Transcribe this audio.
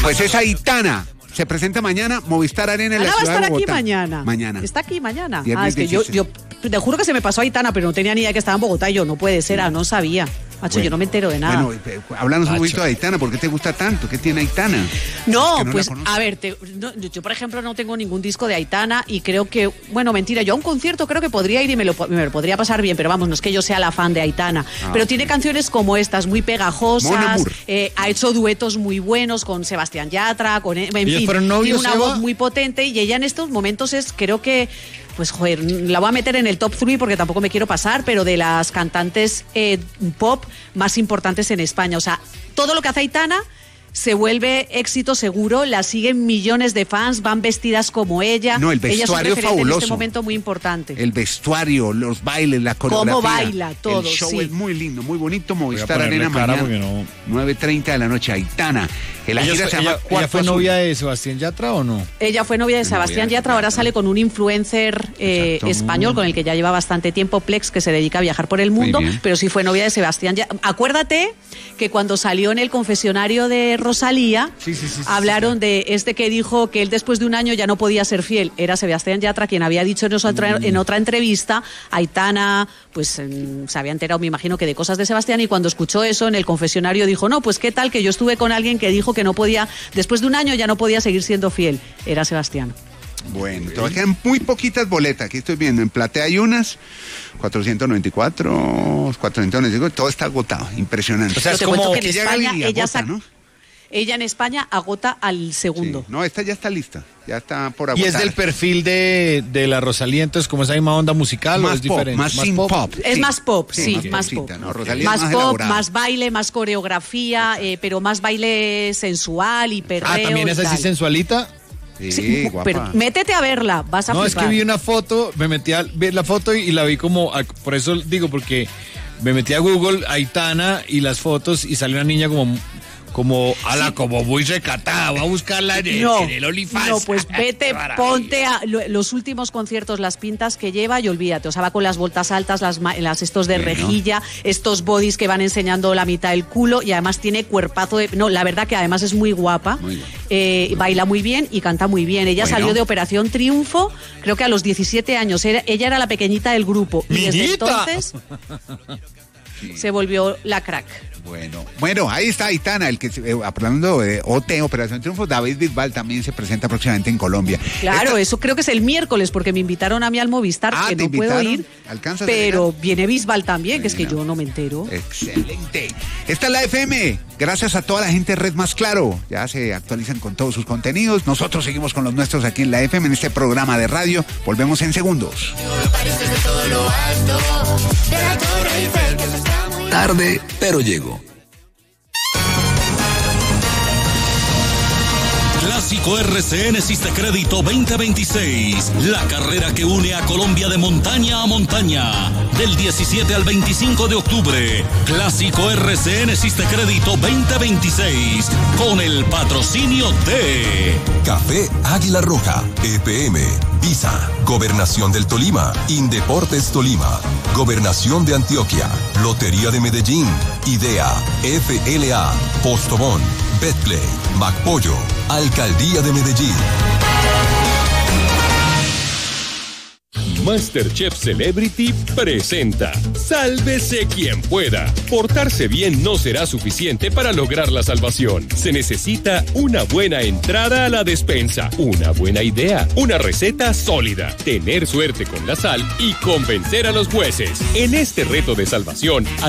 Pues es Aitana. Se presenta mañana, Movistar Arena en la ciudad de Bogotá. Va a estar aquí mañana. Está aquí mañana. Es que yo te juro que se me pasó Aitana, pero no tenía ni idea que estaba en Bogotá. Y yo, no puede ser, no sabía. Macho, yo no me entero de nada. Bueno, háblanos un poquito de Aitana. ¿Por qué te gusta tanto? ¿Qué tiene Aitana? No, pues, a ver, yo por ejemplo no tengo ningún disco de Aitana y creo que, bueno, mentira, yo a un concierto creo que podría ir y me lo podría pasar bien, pero vamos, no es que yo sea la fan de Aitana. Pero tiene canciones como estas, muy pegajosas, ha hecho duetos muy buenos con Sebastián Yatra, en fin, tiene una voz muy potente y ella en estos momentos creo que, pues joder, la voy a meter en el top 3 porque tampoco me quiero pasar, pero de las cantantes pop más importantes en España. O sea, todo lo que hace Aitana se vuelve éxito seguro, la siguen millones de fans, van vestidas como ella. No, el vestuario ella es fabuloso. En este momento muy importante. El vestuario, los bailes, la coreografía. Cómo baila, todo, el show es muy lindo, muy bonito. Movistar Arena mañana, 9:30 de la noche, Aitana. ¿Ella fue novia de Sebastián Yatra o no? Ella fue novia de Sebastián Yatra, ahora sale con un influencer español con el que ya lleva bastante tiempo, Plex, que se dedica a viajar por el mundo, pero sí fue novia de Sebastián Yatra. Acuérdate que cuando salió en el confesionario de Rosalía, hablaron de que dijo que él después de un año ya no podía ser fiel. Era Sebastián Yatra quien había dicho en otra entrevista, Aitana pues se había enterado, me imagino, que de cosas de Sebastián, y cuando escuchó eso en el confesionario dijo, no, pues qué tal que yo estuve con alguien que dijo que no podía, después de un año ya no podía seguir siendo fiel. Era Sebastián. Bueno, todavía quedan muy poquitas boletas. Aquí estoy viendo, en Platea hay unas, 494, todo está agotado, impresionante. O sea, es como que en España ella en España agota al segundo. Sí. No, esta ya está lista, ya está por agotar. ¿Y es del perfil de la Rosalía, entonces como esa misma onda musical más o es pop, diferente? Más pop. Es más pop, más pop. No, más pop, más baile, más coreografía, pero más baile sensual y perreo. Ah, ¿también es así sensualita? Sí, guapa. Pero métete a verla, vas a flipar. No, es que vi una foto, me metí a ver la foto y la vi como, por eso digo, porque me metí a Google, Aitana, y las fotos, y salió una niña como muy recatada, va a buscarla en el OnlyFans. No, pues vete, ponte a los últimos conciertos, las pintas que lleva y olvídate, o sea, va con las voltas altas, las estos de rejilla, estos bodies que van enseñando la mitad del culo, y además tiene cuerpazo la verdad que además es muy guapa, baila muy bien y canta muy bien. Ella salió de Operación Triunfo, creo que a los 17 años, ella era la pequeñita del grupo, y desde entonces se volvió la crack. Bueno, ahí está Aitana, el que hablando de Operación Triunfo, David Bisbal también se presenta próximamente en Colombia. Claro, eso creo que es el miércoles, porque me invitaron a mí al Movistar, que no puedo ir, pero viene Bisbal también, que es que yo no me entero. Excelente. Esta es la FM, gracias a toda la gente de Red Más Claro, ya se actualizan con todos sus contenidos, nosotros seguimos con los nuestros aquí en la FM, en este programa de radio, volvemos en segundos. Tarde, pero llego. Clásico RCN Sistecrédito 2026. La carrera que une a Colombia de montaña a montaña. Del 17 al 25 de octubre. Clásico RCN Sistecrédito 2026. Con el patrocinio de Café Águila Roja, EPM, Visa, Gobernación del Tolima, Indeportes Tolima, Gobernación de Antioquia, Lotería de Medellín, IDEA, FLA, Postobón, Betplay, MacPollo, Alcaldía de Medellín. MasterChef Celebrity presenta Sálvese quien pueda. Portarse bien no será suficiente para lograr la salvación. Se necesita una buena entrada a la despensa, una buena idea, una receta sólida, tener suerte con la sal y convencer a los jueces. En este reto de salvación,